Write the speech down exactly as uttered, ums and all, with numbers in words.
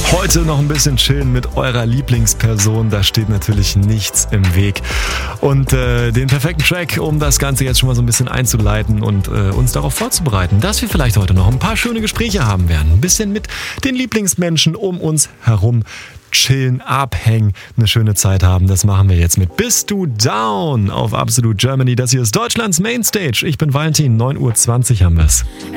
Heute noch ein bisschen chillen mit eurer Lieblingsperson, da steht natürlich nichts im Weg. Und äh, den perfekten Track, um das Ganze jetzt schon mal so ein bisschen einzuleiten und äh, uns darauf vorzubereiten, dass wir vielleicht heute noch ein paar schöne Gespräche haben werden. Ein bisschen mit den Lieblingsmenschen um uns herum chillen, abhängen, eine schöne Zeit haben. Das machen wir jetzt mit Bist du down auf Absolute Germany. Das hier ist Deutschlands Mainstage. Ich bin Valentin, neun Uhr zwanzig haben wir's.